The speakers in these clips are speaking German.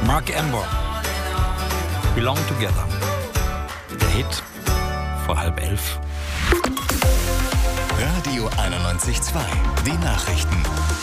Mark Amber, Belong Together. Der Hit vor 10:30. Radio 91.2, die Nachrichten.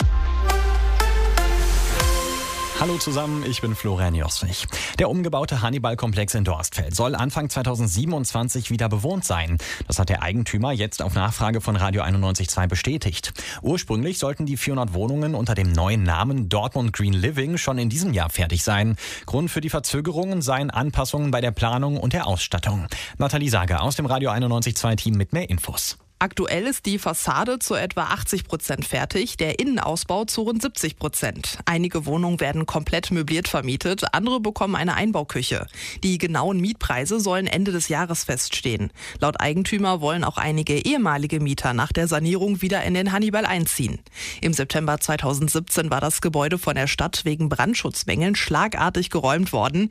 Hallo zusammen, ich bin Florian Joswig. Der umgebaute Hannibal-Komplex in Dorstfeld soll Anfang 2027 wieder bewohnt sein. Das hat der Eigentümer jetzt auf Nachfrage von Radio 91.2 bestätigt. Ursprünglich sollten die 400 Wohnungen unter dem neuen Namen Dortmund Green Living schon in diesem Jahr fertig sein. Grund für die Verzögerungen seien Anpassungen bei der Planung und der Ausstattung. Nathalie Sager aus dem Radio 91.2-Team mit mehr Infos. Aktuell ist die Fassade zu etwa 80% fertig, der Innenausbau zu rund 70%. Einige Wohnungen werden komplett möbliert vermietet, andere bekommen eine Einbauküche. Die genauen Mietpreise sollen Ende des Jahres feststehen. Laut Eigentümer wollen auch einige ehemalige Mieter nach der Sanierung wieder in den Hannibal einziehen. Im September 2017 war das Gebäude von der Stadt wegen Brandschutzmängeln schlagartig geräumt worden.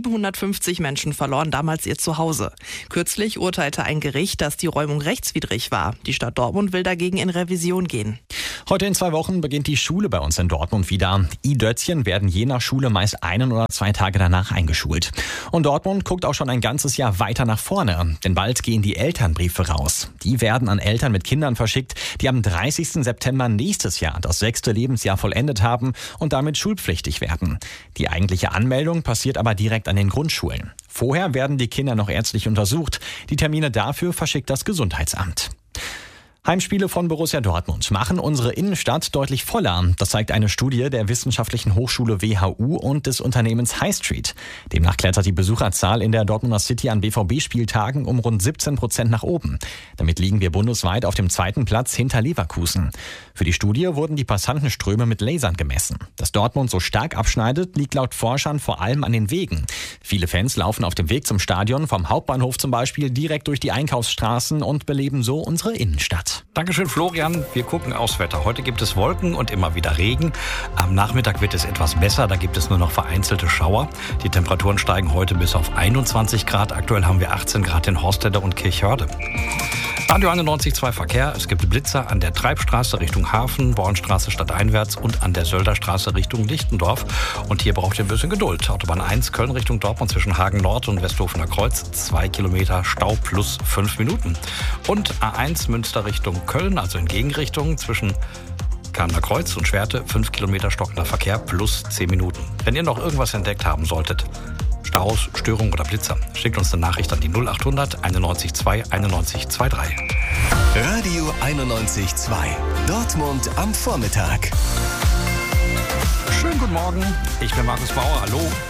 750 Menschen verloren damals ihr Zuhause. Kürzlich urteilte ein Gericht, dass die Räumung rechtswidrig war. Die Stadt Dortmund will dagegen in Revision gehen. Heute in 2 Wochen beginnt die Schule bei uns in Dortmund wieder. I-Dötzchen werden je nach Schule meist 1 oder 2 Tage danach eingeschult. Und Dortmund guckt auch schon ein ganzes Jahr weiter nach vorne, denn bald gehen die Elternbriefe raus. Die werden an Eltern mit Kindern verschickt, die am 30. September nächstes Jahr das 6. Lebensjahr vollendet haben und damit schulpflichtig werden. Die eigentliche Anmeldung passiert aber direkt an den Grundschulen. Vorher werden die Kinder noch ärztlich untersucht. Die Termine dafür verschickt das Gesundheitsamt. Heimspiele von Borussia Dortmund machen unsere Innenstadt deutlich voller. Das zeigt eine Studie der Wissenschaftlichen Hochschule WHU und des Unternehmens High Street. Demnach klettert die Besucherzahl in der Dortmunder City an BVB-Spieltagen um rund 17% nach oben. Damit liegen wir bundesweit auf dem 2. Platz hinter Leverkusen. Für die Studie wurden die Passantenströme mit Lasern gemessen. Dass Dortmund so stark abschneidet, liegt laut Forschern vor allem an den Wegen. Viele Fans laufen auf dem Weg zum Stadion, vom Hauptbahnhof zum Beispiel, direkt durch die Einkaufsstraßen und beleben so unsere Innenstadt. Dankeschön, Florian. Wir gucken aufs Wetter. Heute gibt es Wolken und immer wieder Regen. Am Nachmittag wird es etwas besser. Da gibt es nur noch vereinzelte Schauer. Die Temperaturen steigen heute bis auf 21 Grad. Aktuell haben wir 18 Grad in Horstede und Kirchhörde. Radio 91.2 Verkehr. Es gibt Blitzer an der Treibstraße Richtung Hafen, Bornstraße stadteinwärts und an der Sölderstraße Richtung Lichtendorf. Und hier braucht ihr ein bisschen Geduld. Autobahn 1 Köln Richtung Dortmund zwischen Hagen Nord und Westhofener Kreuz. 2 Kilometer Stau plus 5 Minuten. Und A1 Münster Richtung Köln, also in Gegenrichtung zwischen Kamener Kreuz und Schwerte. 5 Kilometer stockender Verkehr plus 10 Minuten. Wenn ihr noch irgendwas entdeckt haben solltet, Staus, Störungen oder Blitzer, schickt uns eine Nachricht an die 0800 91 2 91 23. Radio 91.2, Dortmund am Vormittag. Schönen guten Morgen, ich bin Markus Bauer, hallo.